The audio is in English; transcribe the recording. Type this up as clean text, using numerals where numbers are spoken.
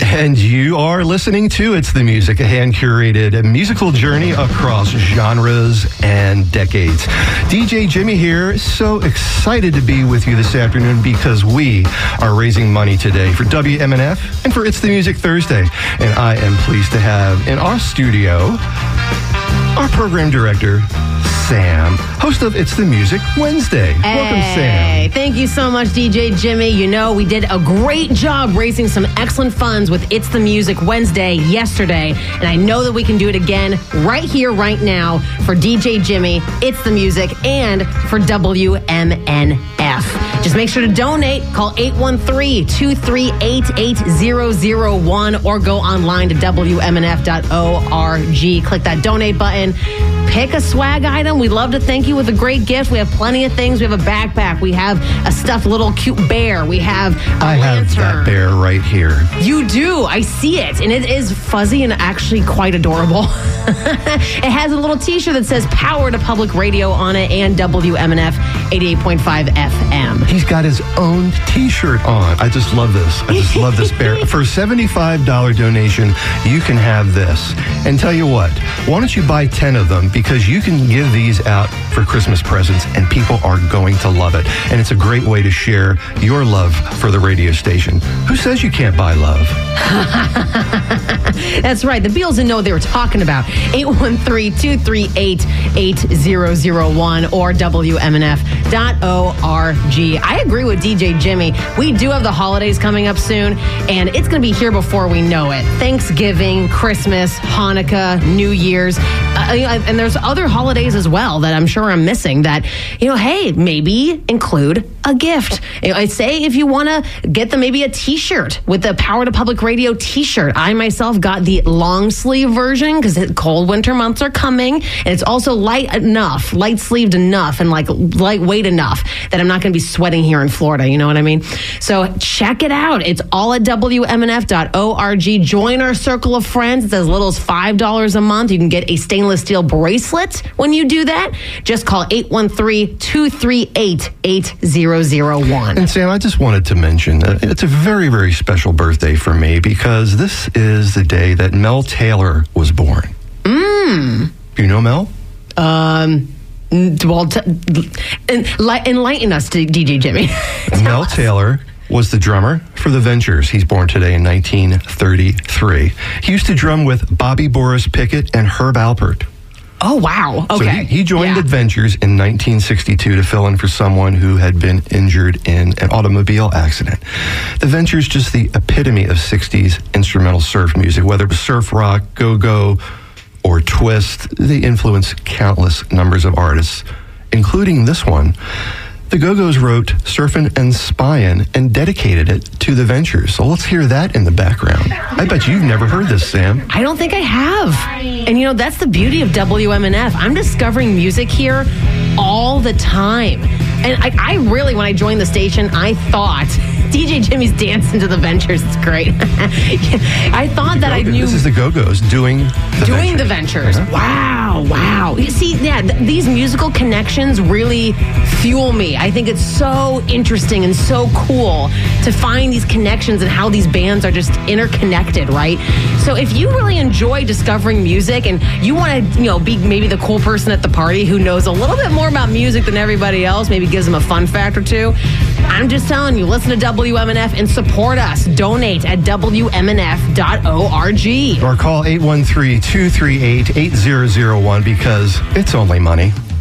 And you are listening to It's the Music, a hand-curated musical journey across genres and decades. DJ Jimmy here, so excited to be with you this afternoon because we are raising money today for WMNF and for It's the Music Thursday. And I am pleased to have in our studio our program director, Sam, host of It's the Music Wednesday. Welcome, Sam. Thank you so much, DJ Jimmy. You know, we did a great job raising some excellent funds with It's the Music Wednesday yesterday, and I know that we can do it again right here, right now for DJ Jimmy, It's the Music, and for WMNF. Just make sure to donate. Call 813-238-8001 or go online to WMNF.org. Click that donate button. Pick a swag item. We'd love to thank you with a great gift. We have plenty of things. We have a backpack. We have a stuffed little cute bear. We have a lantern. Have that bear right here. You do. I see it. And it is fuzzy and actually quite adorable. It has a little t-shirt that says Power to Public Radio on it and WMNF 88.5 FM. He's got his own t-shirt on. I just love this. I just love this bear. For a $75 donation, you can have this. And tell you what, why don't you buy 10 of them? Because you can give these out for Christmas presents and people are going to love it. And it's a great way to share your love for the radio station. Who says you can't buy love? That's right. The Beatles didn't know what they were talking about. 813-238-8001 or WMNF.org. I agree with DJ Jimmy. We do have the holidays coming up soon, and it's going to be here before we know it. Thanksgiving, Christmas, Hanukkah, New Year's, and there's other holidays as well that I'm sure I'm missing that, hey, maybe include a gift. I say if you want to get them maybe a t-shirt with the Power to Public Radio t-shirt. I myself got the long sleeve version because cold winter months are coming, and it's also light sleeved enough and like lightweight enough that I'm not going to be sweating here in Florida. You know what I mean? So check it out. It's all at WMNF.org. Join our circle of friends. It's as little as $5 a month. You can get a stainless steel bracelet when you do that. Just call 813-238-8001. And Sam, I just wanted to mention, it's a very, very special birthday for me because this is the day that Mel Taylor was born. Do you know Mel? Well, enlighten us, DJ Jimmy. Mel Taylor was the drummer for the Ventures. He's born today in 1933. He used to drum with Bobby Boris Pickett and Herb Alpert. Oh, wow. Okay. So he joined the Ventures in 1962 to fill in for someone who had been injured in an automobile accident. The Ventures, just the epitome of 60s instrumental surf music, whether it was surf rock, go-go, or twist. They influenced countless numbers of artists, including this one. The Go-Go's wrote Surfin' and Spyin' and dedicated it to the Ventures. So let's hear that in the background. I bet you've never heard this, Sam. I don't think I have. And that's the beauty of WMNF. I'm discovering music here all the time. And I really, when I joined the station, I thought DJ Jimmy's dancing to the Ventures. It's great. I thought that I knew. This is the Go-Go's doing the Ventures. Uh-huh. Wow. You see, these musical connections really fuel me. I think it's so interesting and so cool to find these connections and how these bands are just interconnected, right? So if you really enjoy discovering music and you want to, be maybe the cool person at the party who knows a little bit more about music than everybody else, maybe gives them a fun fact or two, I'm just telling you, listen to WMNF and support us. Donate at WMNF.org. Or call 813-238-8001 because it's only money.